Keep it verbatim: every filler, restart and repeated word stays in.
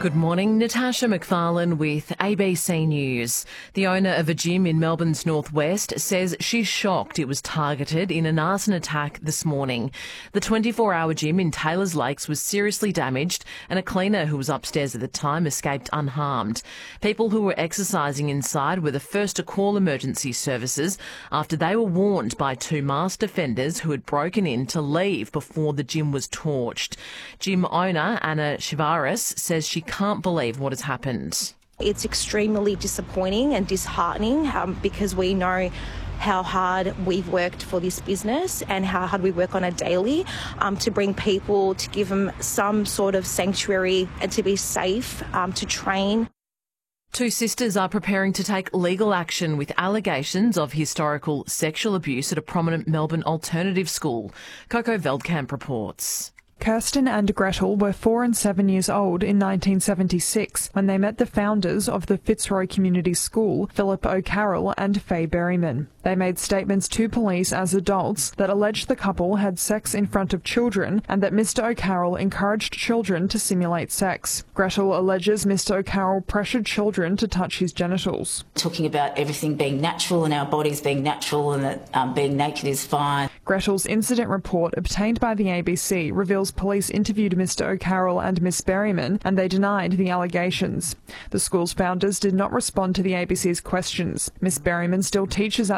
Good morning, Natasha McFarlane with A B C News. The owner of a gym in Melbourne's northwest says she's shocked it was targeted in an arson attack this morning. The twenty-four hour gym in Taylors Lakes was seriously damaged and a cleaner who was upstairs at the time escaped unharmed. People who were exercising inside were the first to call emergency services after they were warned by two masked offenders who had broken in to leave before the gym was torched. Gym owner Anna Shivaris says she can't believe what has happened. It's extremely disappointing and disheartening um, because we know how hard we've worked for this business and how hard we work on a daily um, to bring people, to give them some sort of sanctuary and to be safe, um, to train. Two sisters are preparing to take legal action with allegations of historical sexual abuse at a prominent Melbourne alternative school. Coco Veldkamp reports. Kirsten and Gretel were four and seven years old in nineteen seventy-six when they met the founders of the Fitzroy Community School, Philip O'Carroll and Faye Berryman. They made statements to police as adults that alleged the couple had sex in front of children and that Mister O'Carroll encouraged children to simulate sex. Gretel alleges Mister O'Carroll pressured children to touch his genitals. Talking about everything being natural and our bodies being natural and that um, being naked is fine. Gretel's incident report obtained by the A B C reveals police interviewed Mister O'Carroll and Miss Berryman and they denied the allegations. The school's founders did not respond to the A B C's questions. Miss Berryman still teaches at